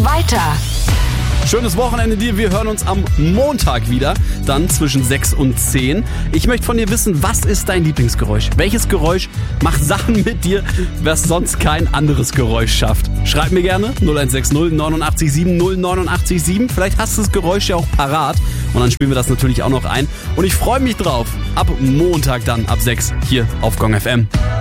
weiter. Schönes Wochenende dir. Wir hören uns am Montag wieder, dann zwischen 6 und 10. Ich möchte von dir wissen, was ist dein Lieblingsgeräusch? Welches Geräusch macht Sachen mit dir, was sonst kein anderes Geräusch schafft? Schreib mir gerne 0160 89 7 089 7. Vielleicht hast du das Geräusch ja auch parat und dann spielen wir das natürlich auch noch ein. Und ich freue mich drauf. Ab Montag dann, ab 6 hier auf Gong FM.